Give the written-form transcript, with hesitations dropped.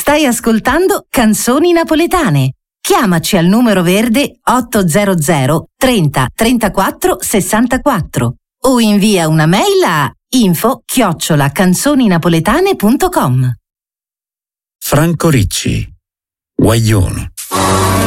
Stai ascoltando Canzoni Napoletane. Chiamaci al numero verde 800 30 34 64 o invia una mail a info@canzoninapoletane.com. Franco Ricci, Guaglione.